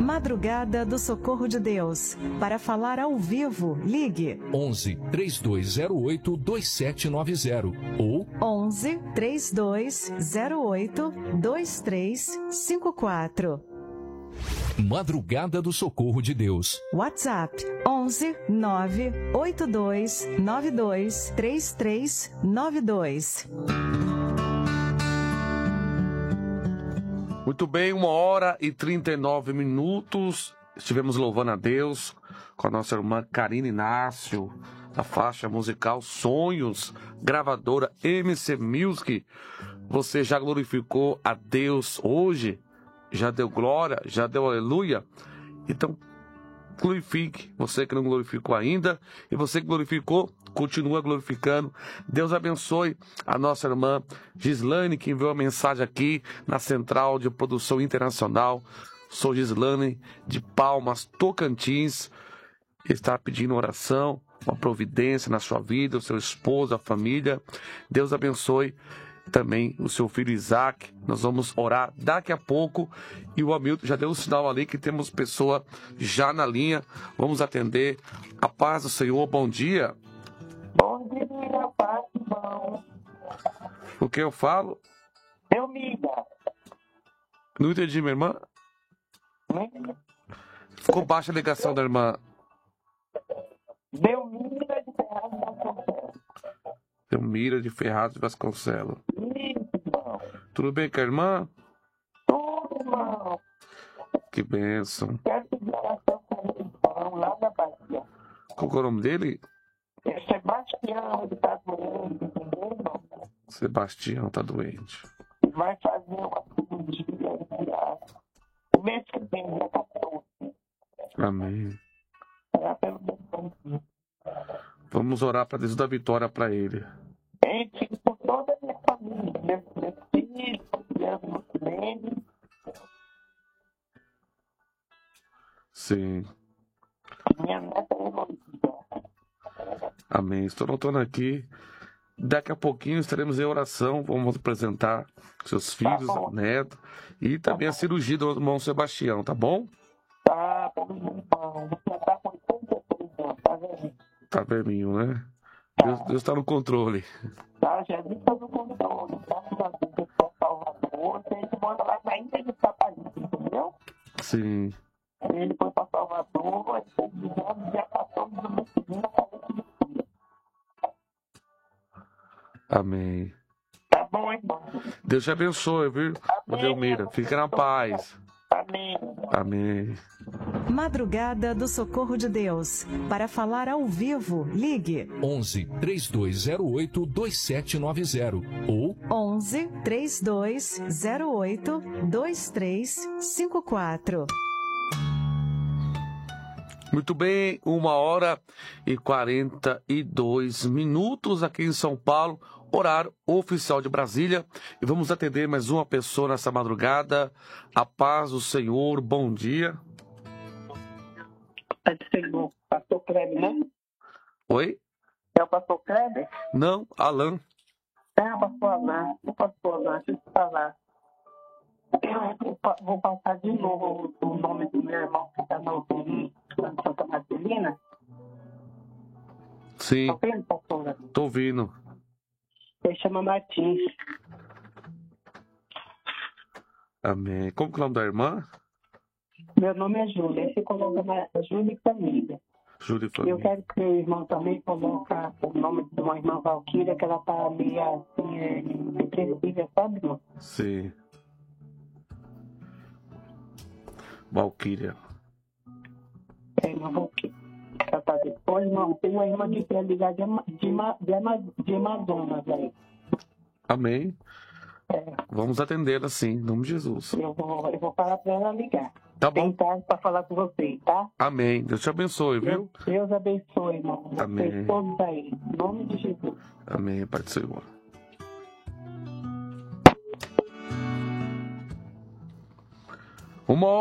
Madrugada do Socorro de Deus. Para falar ao vivo, ligue 11 3208 2790 ou 11 3208 2354. Madrugada do Socorro de Deus. WhatsApp 11 982 92 3392. Muito bem, 1h39. Estivemos louvando a Deus com a nossa irmã Karine Inácio, da faixa musical Sonhos, gravadora MC Music. Você já glorificou a Deus hoje? Já deu glória? Já deu aleluia? Então, glorifique. Você que não glorificou ainda, e você que glorificou, continua glorificando. Deus abençoe a nossa irmã Gislane, que enviou a mensagem aqui na Central de Produção Internacional. Sou Gislane de Palmas, Tocantins. Está pedindo oração, uma providência na sua vida, o seu esposo, a família. Deus abençoe também o seu filho Isaac. Nós vamos orar daqui a pouco. E o Hamilton já deu um sinal ali que temos pessoa já na linha. Vamos atender. A paz do Senhor, bom dia. Bom dia, paz, irmão. O que eu falo? Delmira. Não entendi, minha irmã. Ficou baixa a ligação da irmã. Delmira de Ferraz de Vasconcelos. Delmira de Ferraz de Vasconcelos. Isso, irmão. Tudo bem com a irmã? Tudo, irmão. Que bênção. Quero pedir oração com o irmão lá da Bahia. Qual que é o nome dele? É Sebastião, ele tá doente, entendeu, irmão? Sebastião tá doente. Vai fazer uma cirurgia o mês que vem, dia 14. Amém. Orar pelo meu irmão. Vamos orar para Deus dar vitória para ele. Gente, por toda a minha família, meus filhos, meus filhos. Sim. Minha neta é Heloísa. Amém. Estou anotando aqui. Daqui a pouquinho estaremos em oração. Vamos apresentar seus filhos, a neta. E também a cirurgia do irmão Sebastião, tá bom? Tá, pelo irmão. Você tá com 83 anos, tá vendo? Tá velhinho, né? Deus tá no controle. Tá, Jesus tá no controle. Graças a Deus, eu sou Salvador. A gente mora lá na Ilha de Sapalito, entendeu? Sim. Ele foi pra Salvador, ele foi de ano, dia 14 do mês seguinte, a cabeça de filho. Amém. Tá bom, irmão? Deus te abençoe, viu? Delmira, fica na paz. Amém. Amém. Madrugada do Socorro de Deus. Para falar ao vivo, ligue 11 3208 2790 ou 11 3208 2354. Muito bem, 1h42 aqui em São Paulo, horário oficial de Brasília. E vamos atender mais uma pessoa nessa madrugada. A paz do Senhor, bom dia. Paz do Senhor. Pastor Kleber, né? Oi? É o pastor Kleber? Não, Alan. É o pastor Alain. O pastor Alain, deixa eu te falar. Eu vou passar de novo o nome do meu irmão que está no UTI, lá de Santa Marcelina. Sim, Tá vendo, pastora? tô ouvindo. Ele chama Martins. Amém. Como que é o nome da irmã? Meu nome é Júlia. Aí você coloca Júlia e família. Júlia Eu Família. quero que meu irmão também coloque o nome de uma irmã Valquíria, que ela tá meio assim, depressiva, sabe, irmão? Sim. Valquíria. É, irmã Valquíria. Ela tá depois, irmão. Tem uma irmã que quer ligar de Amazonas aí. Amém. É, Vamos atendê-la sim, em nome de Jesus. eu vou falar pra ela ligar. Tá bom. Tem tarde pra falar com vocês, tá? Amém. Deus te abençoe, viu? Deus abençoe, irmão. Vocês Amém. todos aí. Em nome de Jesus. Amém, Pai do Senhor. Uma